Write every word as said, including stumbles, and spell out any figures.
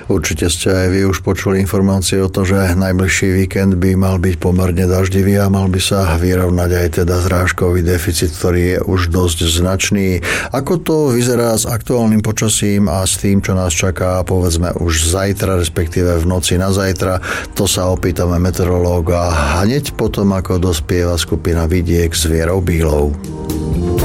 Určite ste aj vy už počuli informácie o tom, že najbližší víkend by mal byť pomerne daždivý a mal by sa vyrovnať aj teda zrážkový deficit, ktorý je už dosť značný. Ako to vyzerá s aktuálnym počasím a s tým, čo nás čaká, povedzme už zajtra, respektíve v noci na zajtra, to sa opýtame meteorológa hneď potom, ako dospieva skupina Vidiek s Vierou Bílou.